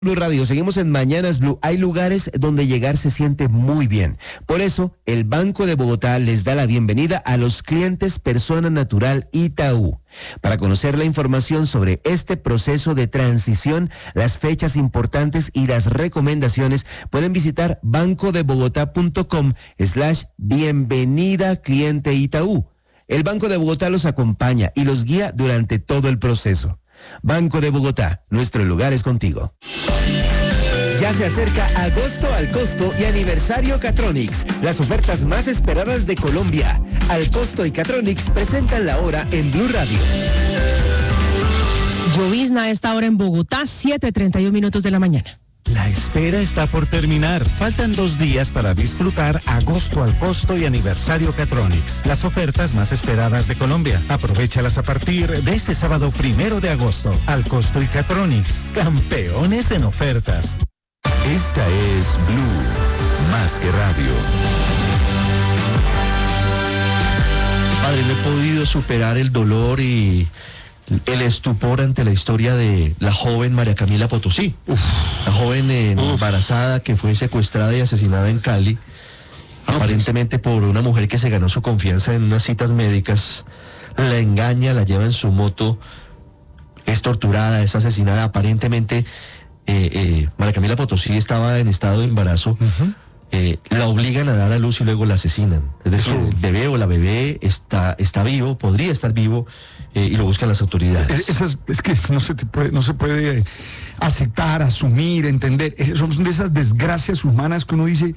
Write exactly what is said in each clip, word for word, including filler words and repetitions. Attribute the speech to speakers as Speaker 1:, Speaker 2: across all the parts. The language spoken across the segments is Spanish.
Speaker 1: Blue Radio, seguimos en Mañanas Blue. Hay lugares donde llegar se siente muy bien. Por eso, el Banco de Bogotá les da la bienvenida a los clientes Persona Natural Itaú. Para conocer la información sobre este proceso de transición, las fechas importantes y las recomendaciones, pueden visitar bancodebogotá.com slash bienvenida cliente Itaú. El Banco de Bogotá los acompaña y los guía durante todo el proceso. Banco de Bogotá, nuestro lugar es contigo. Ya se acerca agosto al costo y aniversario Catronics, las ofertas más esperadas de Colombia. Al costo y Catronics presentan la hora en Blue Radio.
Speaker 2: Llovizna a esta hora en Bogotá, siete treinta y uno minutos de la mañana.
Speaker 3: La espera está por terminar. Faltan dos días para disfrutar agosto al costo y aniversario Catronics, las ofertas más esperadas de Colombia. Aprovéchalas a partir de este sábado primero de agosto. Al costo y Catronics, campeones en ofertas.
Speaker 4: Esta es Blue, más que radio.
Speaker 5: Padre, no he podido superar el dolor y el estupor ante la historia de la joven María Camila Potosí. Uf. La joven eh, embarazada que fue secuestrada y asesinada en Cali, no, aparentemente pues. por una mujer que se ganó su confianza en unas citas médicas. La engaña, la lleva en su moto, es torturada, es asesinada. Aparentemente eh, eh, María Camila Potosí estaba en estado de embarazo. Uh-huh. Eh, la obligan a dar a luz y luego la asesinan. Es decir, el bebé o la bebé está, está vivo, podría estar vivo, eh, y lo buscan las autoridades.
Speaker 6: Es, es, es que no se, te puede, no se puede aceptar, asumir, entender. Es, son de esas desgracias humanas que uno dice,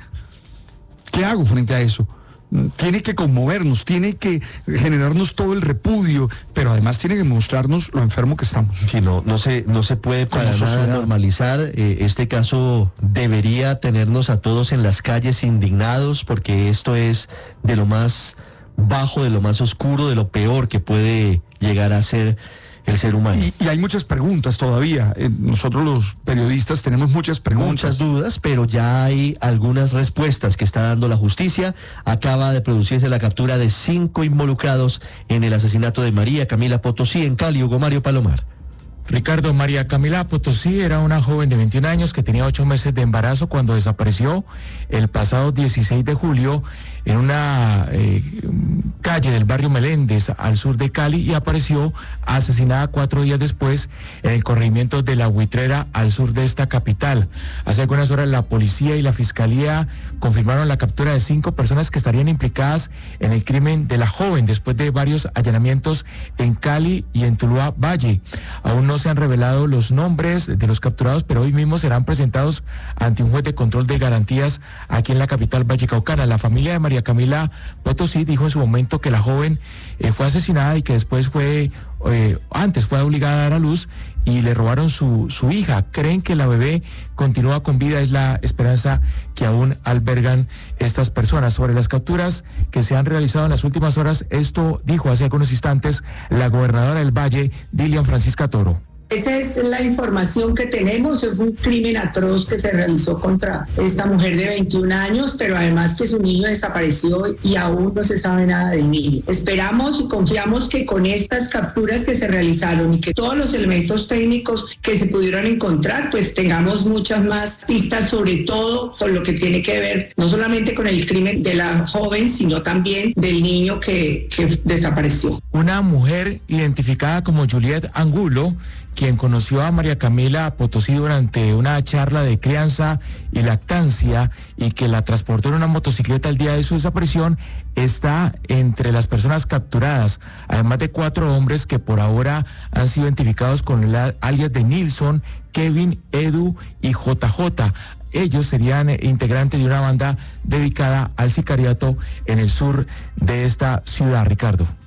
Speaker 6: ¿qué hago frente a eso? Tiene que conmovernos, tiene que generarnos todo el repudio, pero además tiene que mostrarnos lo enfermo que estamos.
Speaker 5: Sí, no, no se, no se puede para nada normalizar. Eh, este caso debería tenernos a todos en las calles indignados, porque esto es de lo más bajo, de lo más oscuro, de lo peor que puede llegar a ser el ser humano.
Speaker 6: Y, y hay muchas preguntas todavía. Eh, nosotros los periodistas tenemos muchas preguntas.
Speaker 5: Muchas dudas, pero ya hay algunas respuestas que está dando la justicia. Acaba de producirse la captura de cinco involucrados en el asesinato de María Camila Potosí en Cali. Hugo Mario Palomar.
Speaker 7: Ricardo, María Camila Potosí era una joven de veintiún años que tenía ocho meses de embarazo cuando desapareció el pasado dieciséis de julio en una eh, calle del barrio Meléndez al sur de Cali, y apareció asesinada cuatro días después en el corregimiento de La Buitrera al sur de esta capital. Hace algunas horas la policía y la fiscalía confirmaron la captura de cinco personas que estarían implicadas en el crimen de la joven después de varios allanamientos en Cali y en Tuluá Valle. Aún no No se han revelado los nombres de los capturados, pero hoy mismo serán presentados ante un juez de control de garantías aquí en la capital vallecaucana. La familia de María Camila Potosí dijo en su momento que la joven eh, fue asesinada y que después fue, eh, antes fue obligada a dar a luz y le robaron su, su hija. Creen que la bebé continúa con vida, es la esperanza que aún albergan estas personas. Sobre las capturas que se han realizado en las últimas horas, esto dijo hace algunos instantes la gobernadora del Valle, Dilian Francisca Toro.
Speaker 8: Esa es la información que tenemos. Es un crimen atroz que se realizó contra esta mujer de veintiún años, pero además que su niño desapareció y aún no se sabe nada del niño. Esperamos y confiamos que con estas capturas que se realizaron y que todos los elementos técnicos que se pudieron encontrar, pues tengamos muchas más pistas, sobre todo con lo que tiene que ver no solamente con el crimen de la joven, sino también del niño que, que desapareció.
Speaker 7: Una mujer identificada como Juliet Angulo, quien conoció a María Camila Potosí durante una charla de crianza y lactancia y que la transportó en una motocicleta el día de su desaparición, está entre las personas capturadas, además de cuatro hombres que por ahora han sido identificados con el alias de Nilson, Kevin, Edu y J J. Ellos serían integrantes de una banda dedicada al sicariato en el sur de esta ciudad, Ricardo.